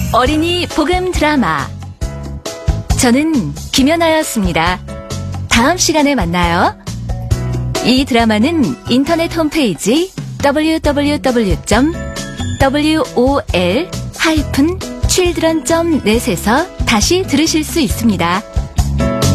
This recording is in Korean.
어린이 복음 드라마. 저는 김연아였습니다. 다음 시간에 만나요. 이 드라마는 인터넷 홈페이지 www.wol-children.net에서 다시 들으실 수 있습니다.